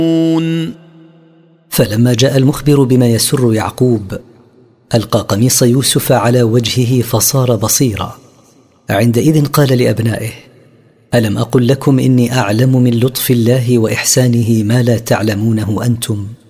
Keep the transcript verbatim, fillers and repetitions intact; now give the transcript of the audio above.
فلما جاء المخبر بما يسر يعقوب ألقى قميص يوسف على وجهه فصار بصيرا. عندئذ قال لأبنائه: ألم أقل لكم إني أعلم من لطف الله وإحسانه ما لا تعلمونه أنتم؟